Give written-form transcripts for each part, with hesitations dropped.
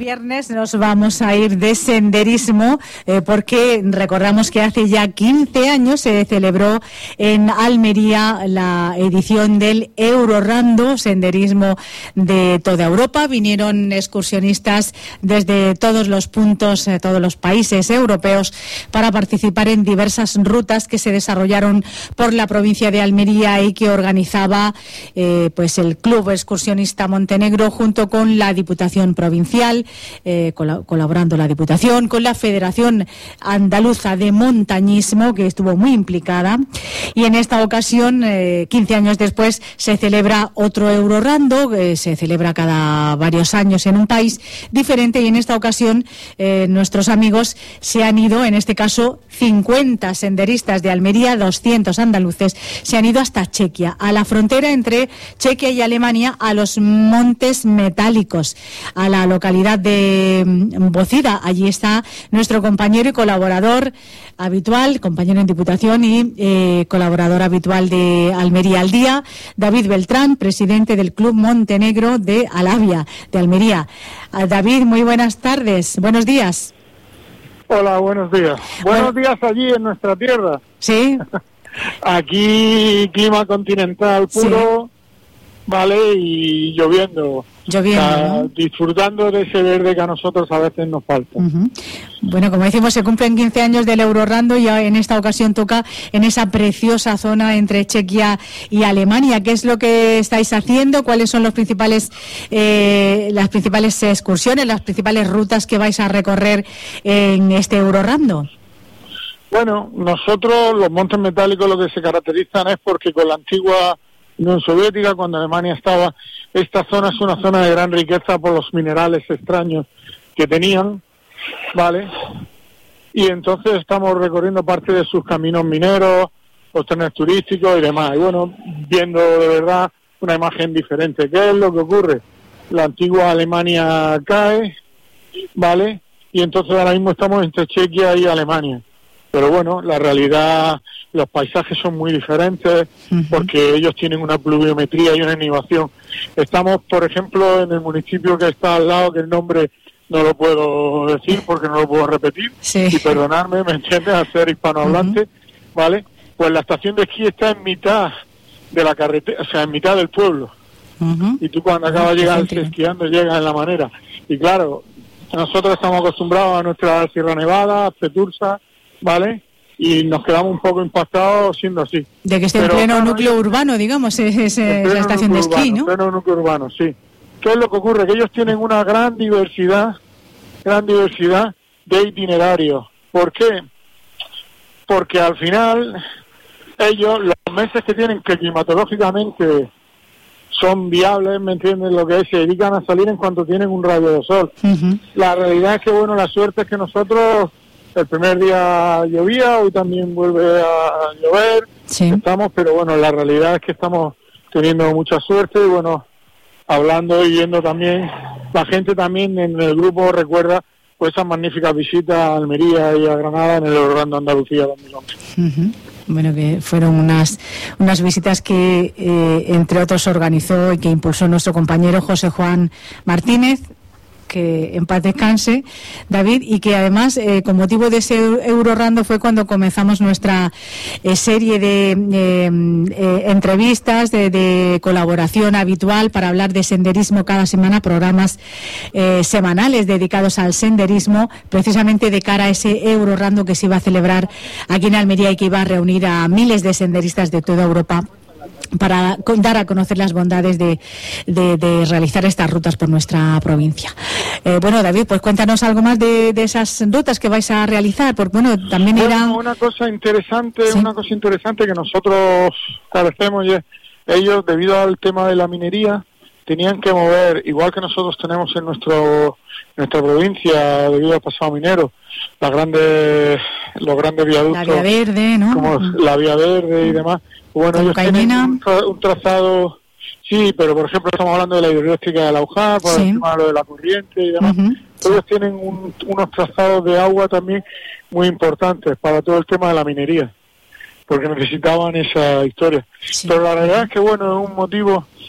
viernes nos vamos a ir de senderismo porque recordamos que hace ya 15 años se celebró en Almería la edición del Eurorando, senderismo de toda Europa. Vinieron excursionistas desde todos los puntos, todos los países europeos para participar en diversas rutas que se desarrollaron por la provincia de Almería y que organizaba pues el Club Excursionista Montenegro junto con la Diputación Provincial, colaborando la Diputación con la Federación Andaluza de Montañismo, que estuvo muy implicada, y en esta ocasión, 15 años después, se celebra otro Eurorando, que se celebra cada varios años en un país diferente, y en esta ocasión nuestros amigos se han ido, en este caso 50 senderistas de Almería, 200 andaluces, se han ido hasta Chequia, a la frontera entre Chequia y Alemania, a los Montes Metálicos, a la localidad de Bocida. Allí está nuestro compañero y colaborador habitual, compañero en Diputación y colaborador habitual de Almería al Día, David Beltrán, presidente del Club Montenegro de Alavia, de Almería. David, muy buenas tardes, buenos días. Hola, buenos días. Buenos días allí en nuestra tierra. Sí. Aquí clima continental puro, sí. Vale, y lloviendo, ¿no? Disfrutando de ese verde que a nosotros a veces nos falta. Uh-huh. Bueno, como decimos, se cumplen 15 años del Eurorando y en esta ocasión toca en esa preciosa zona entre Chequia y Alemania. ¿Qué es lo que estáis haciendo? ¿Cuáles son las principales excursiones, las principales rutas que vais a recorrer en este Eurorando? Bueno, nosotros, los Montes Metálicos, lo que se caracterizan es porque con la antigua Unión Soviética, cuando Alemania estaba, esta zona es una zona de gran riqueza por los minerales extraños que tenían, ¿vale? Y entonces estamos recorriendo parte de sus caminos mineros, los trenes turísticos y demás. Y bueno, viendo de verdad una imagen diferente. ¿Qué es lo que ocurre? La antigua Alemania cae, ¿vale? Y entonces ahora mismo estamos entre Chequia y Alemania. Pero bueno, la realidad, los paisajes son muy diferentes porque ellos tienen una pluviometría y una elevación. Estamos, por ejemplo, en el municipio que está al lado, que el nombre no lo puedo decir porque no lo puedo repetir, sí. Y perdonarme, ¿me entiendes?, al ser hispanohablante, ¿vale? Pues la estación de esquí está en mitad de la carretera, o sea, en mitad del pueblo. Y tú cuando acabas de llegar esquiando llegas en la manera. Y claro, nosotros estamos acostumbrados a nuestra Sierra Nevada, a Petursa, ¿vale? Y nos quedamos un poco impactados siendo así. De que esté en pleno núcleo urbano, digamos, es la estación de esquí, ¿no? En pleno núcleo urbano, sí. ¿Qué es lo que ocurre? Que ellos tienen una gran diversidad de itinerarios. ¿Por qué? Porque al final ellos, los meses que tienen que climatológicamente son viables, ¿me entiendes? Lo que es, se dedican a salir en cuanto tienen un rayo de sol. La realidad es que, bueno, la suerte es que nosotros, el primer día llovía, hoy también vuelve a llover, sí. Pero bueno, la realidad es que estamos teniendo mucha suerte y bueno, hablando y viendo también, la gente también en el grupo recuerda pues esas magníficas visitas a Almería y a Granada en el Eurorando Andalucía 2011. Bueno, que fueron unas visitas que entre otros organizó y que impulsó nuestro compañero José Juan Martínez, que en paz descanse, David, y que además con motivo de ese Eurorando fue cuando comenzamos nuestra serie de entrevistas de colaboración habitual para hablar de senderismo cada semana, programas semanales dedicados al senderismo, precisamente de cara a ese Eurorando que se iba a celebrar aquí en Almería y que iba a reunir a miles de senderistas de toda Europa para dar a conocer las bondades de realizar estas rutas por nuestra provincia. Bueno, David, pues cuéntanos algo más de esas rutas que vais a realizar, porque bueno, también irán... Una cosa interesante que nosotros carecemos, y ellos, debido al tema de la minería, tenían que mover, igual que nosotros tenemos en nuestra provincia, debido al pasado minero, los grandes viaductos, la Vía Verde, ¿no? Como la Vía Verde y demás. Bueno, ellos tienen un trazado, sí, pero por ejemplo estamos hablando de la hidroeléctrica de la UJAR, por encima de lo de la corriente y demás. Ellos tienen unos trazados de agua también muy importantes para todo el tema de la minería, porque necesitaban esa historia. Sí. Pero la verdad es que bueno, es un motivo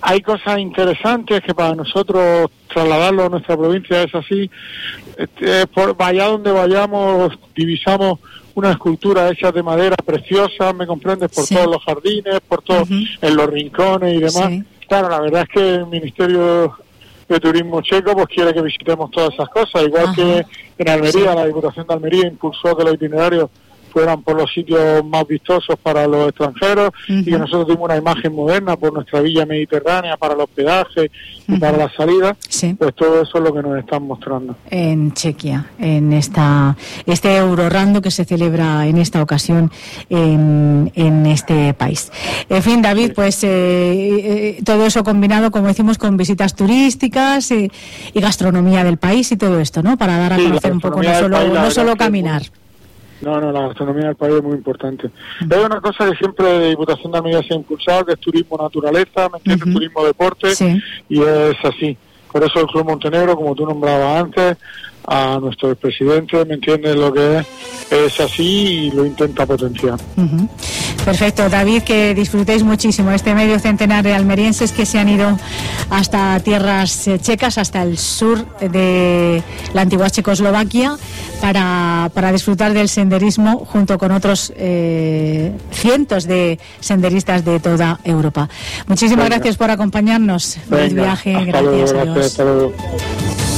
hay cosas interesantes que para nosotros trasladarlo a nuestra provincia es así. Vaya donde vayamos, divisamos una escultura hecha de madera preciosa, ¿me comprendes? Por todos los jardines, por todos, en los rincones y demás. Sí. Claro, la verdad es que el Ministerio de Turismo checo pues quiere que visitemos todas esas cosas, igual que en Almería, la Diputación de Almería impulsó que los itinerarios fueran por los sitios más vistosos para los extranjeros y que nosotros dimos una imagen moderna por nuestra villa mediterránea para el hospedaje y para la salida, pues todo eso es lo que nos están mostrando. En Chequia, en este Eurorando que se celebra en esta ocasión en este país. En fin, David, pues todo eso combinado, como decimos, con visitas turísticas y gastronomía del país y todo esto, ¿no? Para dar a conocer un poco, no solo caminar. No, la gastronomía del país es muy importante. Hay una cosa que siempre de Diputación de Almería se ha impulsado, que es turismo naturaleza, ¿me entiendes? Turismo deporte, y es así. Por eso el Club Montenegro, como tú nombrabas antes, a nuestro presidente, ¿me entiendes? Lo que es así y lo intenta potenciar. Perfecto, David, que disfrutéis muchísimo este medio centenar de almerienses que se han ido hasta tierras checas, hasta el sur de la antigua Checoslovaquia, para disfrutar del senderismo junto con otros cientos de senderistas de toda Europa. Muchísimas gracias por acompañarnos. Buen viaje, gracias. Hasta luego.